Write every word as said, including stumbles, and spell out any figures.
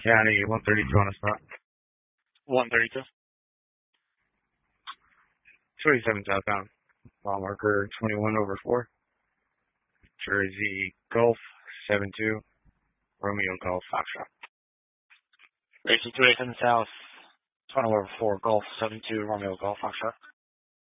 County one thirty-two on the spot. one thirty-two. twenty-seven southbound. Mile marker twenty-one over four. Jersey Golf seven two. Romeo Golf Foxtrot. Racing two eighty-seven South, twenty over four, Golf seven two, Romeo Golf Foxtrot.